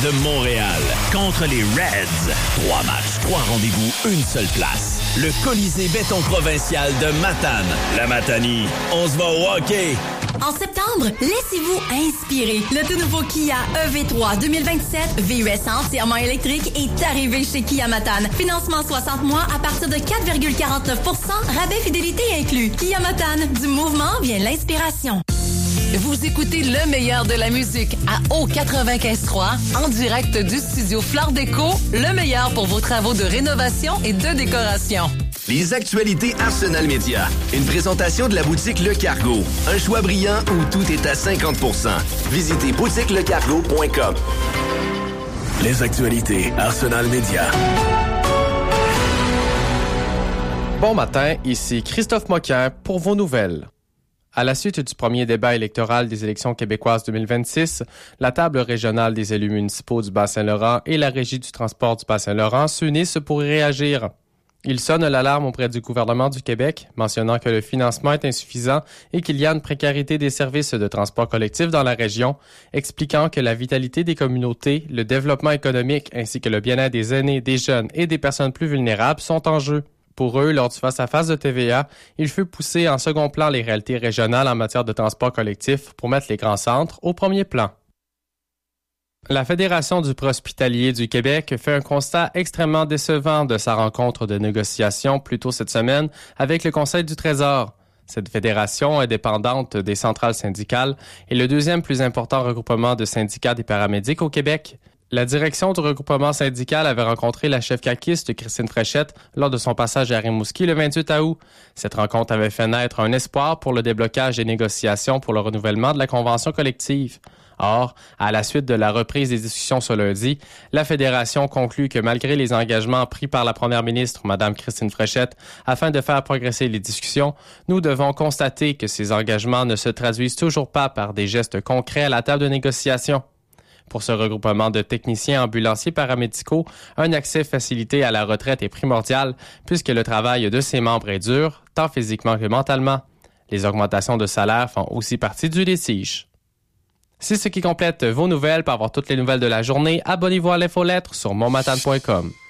de Montréal contre les Reds. 3 matchs, 3 rendez-vous, une seule place. Le Colisée béton provincial de Matane. La Matanie, on se va au hockey. En septembre, laissez-vous inspirer. Le tout nouveau Kia EV3 2027 VUS entièrement électrique est arrivé chez Kia Matane. Financement 60 mois à partir de 4,49%, rabais fidélité inclus. Kia Matane, du mouvement vient l'inspiration. Vous écoutez le meilleur de la musique à O95.3 en direct du studio Flore Déco, le meilleur pour vos travaux de rénovation et de décoration. Les actualités Arsenal Média. Une présentation de la boutique Le Cargo. Un choix brillant où tout est à 50%. Visitez boutiquelecargo.com. Les actualités Arsenal Média. Bon matin, ici Christophe Moquin pour vos nouvelles. À la suite du premier débat électoral des élections québécoises 2026, la table régionale des élus municipaux du Bas-Saint-Laurent et la Régie du transport du Bas-Saint-Laurent s'unissent pour y réagir. Ils sonnent l'alarme auprès du gouvernement du Québec, mentionnant que le financement est insuffisant et qu'il y a une précarité des services de transport collectif dans la région, expliquant que la vitalité des communautés, le développement économique ainsi que le bien-être des aînés, des jeunes et des personnes plus vulnérables sont en jeu. Pour eux, lors du face-à-face de TVA, il fut pousser en second plan les réalités régionales en matière de transport collectif pour mettre les grands centres au premier plan. La Fédération du Prohospitalier du Québec fait un constat extrêmement décevant de sa rencontre de négociation plus tôt cette semaine avec le Conseil du Trésor. Cette fédération, indépendante des centrales syndicales, est le deuxième plus important regroupement de syndicats des paramédics au Québec. La direction du regroupement syndical avait rencontré la chef caquiste Christine Fréchette lors de son passage à Rimouski le 28 août. Cette rencontre avait fait naître un espoir pour le déblocage des négociations pour le renouvellement de la convention collective. Or, à la suite de la reprise des discussions ce lundi, la Fédération conclut que malgré les engagements pris par la première ministre, Mme Christine Fréchette, afin de faire progresser les discussions, nous devons constater que ces engagements ne se traduisent toujours pas par des gestes concrets à la table de négociation. Pour ce regroupement de techniciens ambulanciers paramédicaux, un accès facilité à la retraite est primordial puisque le travail de ses membres est dur, tant physiquement que mentalement. Les augmentations de salaire font aussi partie du litige. C'est ce qui complète vos nouvelles. Pour avoir toutes les nouvelles de la journée, abonnez-vous à l'Infolettre sur montmatane.com.